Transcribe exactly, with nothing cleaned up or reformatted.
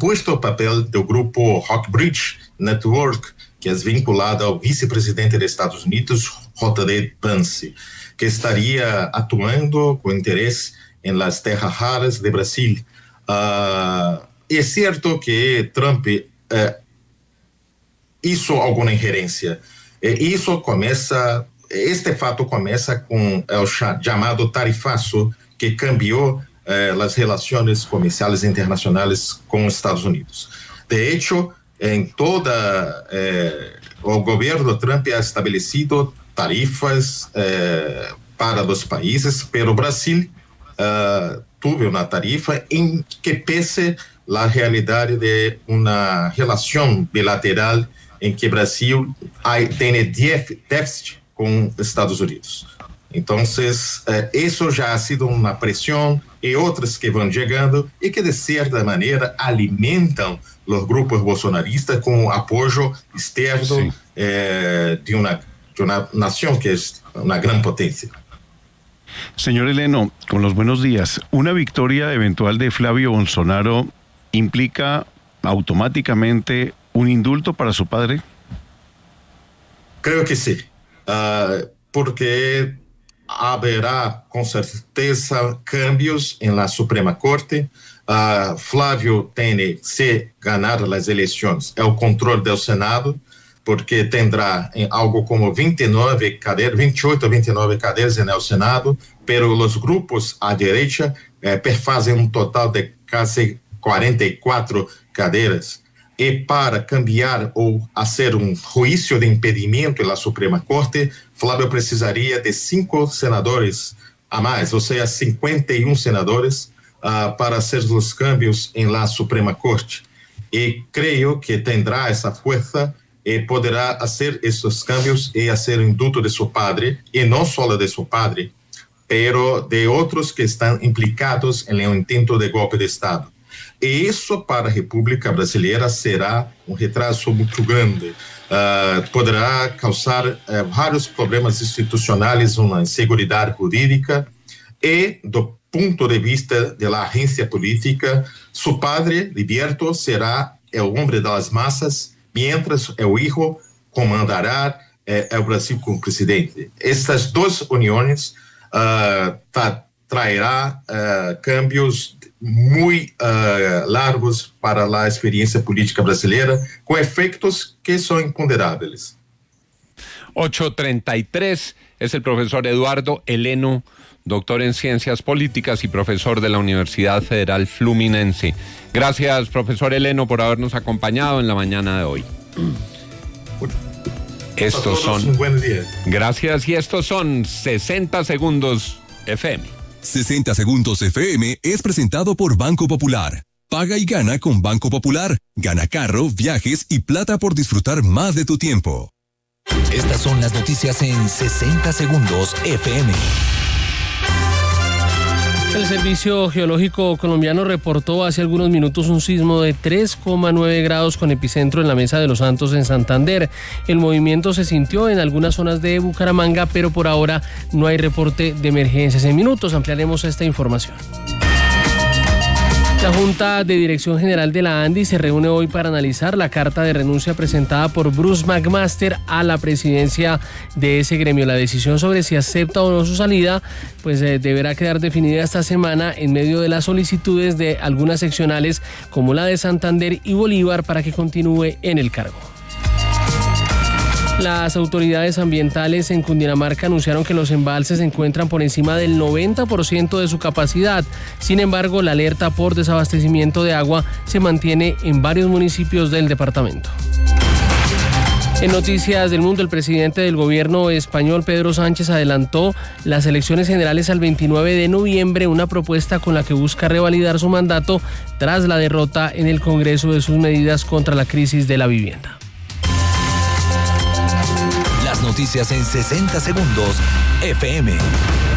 supuesto papel do grupo Rockbridge Network, que é vinculado ao vice-presidente dos Estados Unidos, J D Vance, que estaria atuando com interesse em las terras raras de Brasil. Uh, é certo que Trump uh, hizo alguma ingerência. E isso começa, este fato começa com o chamado tarifaço, que cambiou uh, as relações comerciais internacionais com os Estados Unidos. De hecho, em toda eh, o governo Trump ha estabelecido tarifas eh, para os países, pero o Brasil uh, teve uma tarifa em que pese a realidade de uma relação bilateral em que o Brasil tem déficit com os Estados Unidos. Então, eh, isso já ha sido uma pressão e outras que vão chegando e que, de certa maneira, alimentam os grupos bolsonaristas com apoio externo eh, de, uma, de uma nação que é uma grande potência. Señor Heleno, con los buenos días. ¿Una victoria eventual de Flavio Bolsonaro implica automáticamente un indulto para su padre? Creo que sí, uh, porque haverá com certeza cambios em la Suprema Corte. Uh, Flávio tem, se ganhar as eleições, é o controle do Senado, porque terá algo como vinte e nove cadeiras, vinte e oito ou vinte e nove cadeiras no Senado, pero os grupos à direita eh, perfazem um total de quase quarenta e quatro cadeiras. E para cambiar ou fazer um juízo de impedimento na Suprema Corte, Flávio precisaria de cinco senadores a mais, ou seja, cinquenta e um senadores uh, para fazer os cambios em la Suprema Corte. E creio que terá essa força e poderá fazer esses cambios e fazer o indulto de seu padre, e não só de seu padre, pero de outros que estão implicados em um intento de golpe de Estado. E isso para a República Brasileira será um retraso muito grande. Uh, poderá causar uh, vários problemas institucionais, uma insegurança jurídica e, do ponto de vista da agência política, seu padre, Liberto, será o homem das massas, mientras o hijo comandará eh, o Brasil como presidente. Estas duas uniões uh, tra trairá uh, cambios muito uh, largos para a experiência política brasileira, com efeitos que são imponderáveis. ocho treinta y tres es el profesor Eduardo Heleno, doctor en Ciencias Políticas y profesor de la Universidad Federal Fluminense. Gracias, profesor Heleno, por habernos acompañado en la mañana de hoy. Estos son... Un buen día. Gracias, y estos son sesenta Segundos F M. sesenta Segundos F M es presentado por Banco Popular. Paga y gana con Banco Popular. Gana carro, viajes y plata por disfrutar más de tu tiempo. Estas son las noticias en sesenta Segundos F M. El Servicio Geológico Colombiano reportó hace algunos minutos un sismo de tres coma nueve grados con epicentro en la Mesa de los Santos en Santander. El movimiento se sintió en algunas zonas de Bucaramanga, pero por ahora no hay reporte de emergencias. En minutos ampliaremos esta información. La Junta de Dirección General de la ANDI se reúne hoy para analizar la carta de renuncia presentada por Bruce McMaster a la presidencia de ese gremio. La decisión sobre si acepta o no su salida pues eh, deberá quedar definida esta semana en medio de las solicitudes de algunas seccionales como la de Santander y Bolívar para que continúe en el cargo. Las autoridades ambientales en Cundinamarca anunciaron que los embalses se encuentran por encima del noventa por ciento de su capacidad. Sin embargo, la alerta por desabastecimiento de agua se mantiene en varios municipios del departamento. En Noticias del Mundo, el presidente del gobierno español, Pedro Sánchez, adelantó las elecciones generales al veintinueve de noviembre, una propuesta con la que busca revalidar su mandato tras la derrota en el Congreso de sus medidas contra la crisis de la vivienda. Noticias en sesenta Segundos F M.